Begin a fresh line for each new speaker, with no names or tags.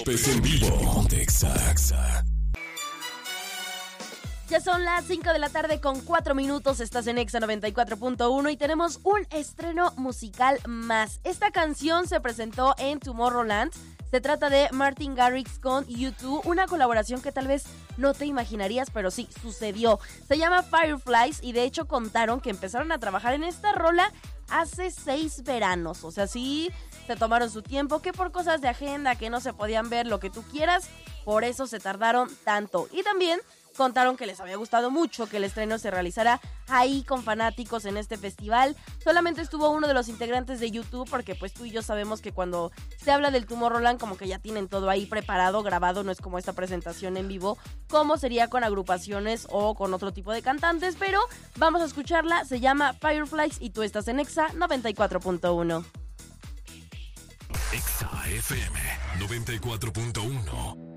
Pues en vivo. Ponte Exa.
Ya son las 5 de la tarde con 4 minutos, estás en Exa 94.1 y tenemos un estreno musical más. Esta canción se presentó en Tomorrowland. Se trata de Martin Garrix con U2, una colaboración que tal vez no te imaginarías, pero sí, sucedió. Se llama Fireflies y de hecho contaron que empezaron a trabajar en esta rola hace 6 veranos. O sea, sí, se tomaron su tiempo, que por cosas de agenda, que no se podían ver, lo que tú quieras, por eso se tardaron tanto. Y también contaron que les había gustado mucho que el estreno se realizara ahí con fanáticos en este festival. Solamente estuvo uno de los integrantes de U2 porque pues tú y yo sabemos que cuando se habla del Tomorrowland como que ya tienen todo ahí preparado, grabado, no es como esta presentación en vivo, como sería con agrupaciones o con otro tipo de cantantes, pero vamos a escucharla, se llama Fireflies y tú estás en Exa 94.1.
Exa FM 94.1.